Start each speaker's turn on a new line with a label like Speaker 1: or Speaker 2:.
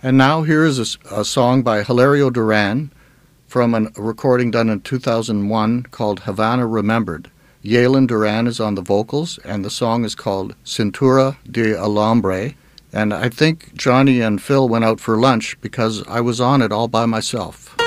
Speaker 1: And now here is a song by Hilario Duran from a recording done in 2001 called Havana Remembered. Yalen Duran is on the vocals, and the song is called Cintura de Alambre. And I think Johnny and Phil went out for lunch because I was on it all by myself.